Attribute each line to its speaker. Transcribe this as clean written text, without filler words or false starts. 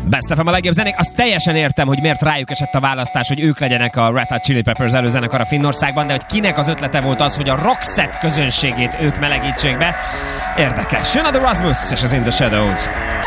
Speaker 1: Best FM a legjobb zenék. Azt teljesen értem, hogy miért rájuk esett a választás, hogy ők legyenek a Red Hot Chili Peppers előzenekar a Finnországban, de hogy kinek az ötlete volt az, hogy a Roxette közönségét ők melegítsék be. Érdekes. Jön a The Rasmus és az In The Shadows.